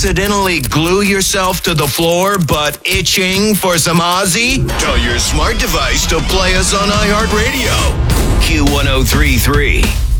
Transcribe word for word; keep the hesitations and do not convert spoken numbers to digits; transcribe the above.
accidentally glue yourself to the floor but itching for some Ozzy? Tell your smart device to play us on iHeartRadio. Q one oh three three.